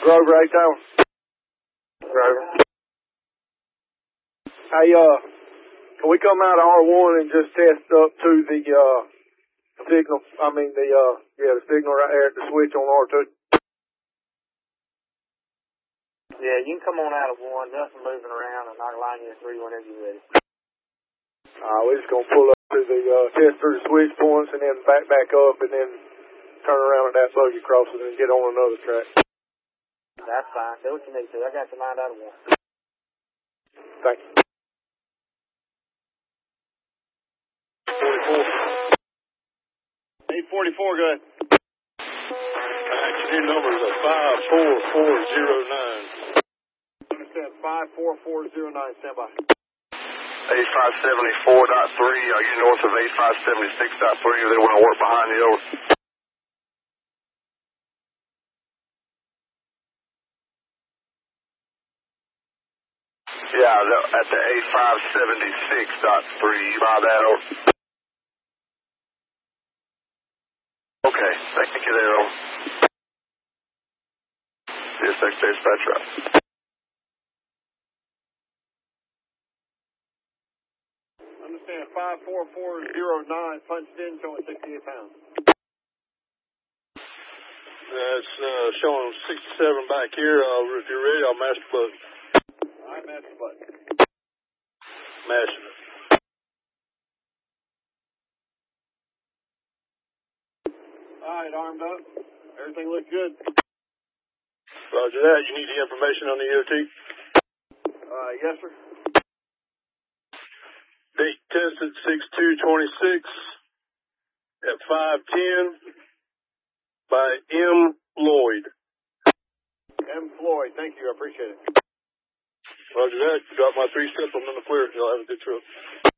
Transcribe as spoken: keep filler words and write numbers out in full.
Grover, A-Town. Grover. Hey, uh, can we come out of R one and just test up to the, uh, signal? I mean, the, uh, yeah, the signal right there at the switch on R two. Yeah, you can come on out of one. Nothing moving around, and I'll line you in three whenever you're ready. Uh, we're just gonna pull up to the, uh, test through the switch points and then back, back up and then turn around at that bogey crossing and get on another track. That's fine. Do what you need to. I got you lined out of one. Thank you. forty-four. eight forty-four, go ahead. Your numbers are five four four zero nine. Understand, five four four zero nine, stand by. A five seventy-four point three, are you north of A five seventy-six point three? They want to work behind you, over. Yeah, at the A five seventy-six point three, by that, over. Okay, thank you there, over. C S X dispatch route. Understand, five four four zero nine, punched in, showing sixty-eight pounds. That's uh, showing sixty-seven back here. Uh, if you're ready, I'll mash the button. All right, mash the button. Mashing it. All right, armed up. Everything looks good. Roger that. You need the information on the E O T? Uh, yes, sir. Date tested six two twenty-six at five ten by M. Floyd. M. Floyd, thank you. I appreciate it. Roger that. Drop my three step. I'm in the clear. Y'all have a good trip.